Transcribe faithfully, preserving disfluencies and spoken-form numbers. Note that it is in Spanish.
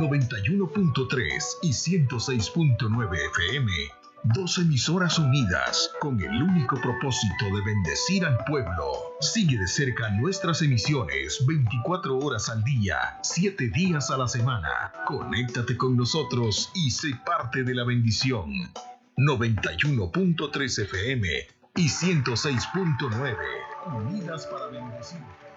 noventa y uno punto tres y ciento seis punto nueve F M. Dos emisoras unidas con el único propósito de bendecir al pueblo. Sigue de cerca nuestras emisiones veinticuatro horas al día, siete días a la semana. Conéctate con nosotros y sé parte de la bendición. noventa y uno punto tres F M y ciento seis punto nueve. Unidas para bendición.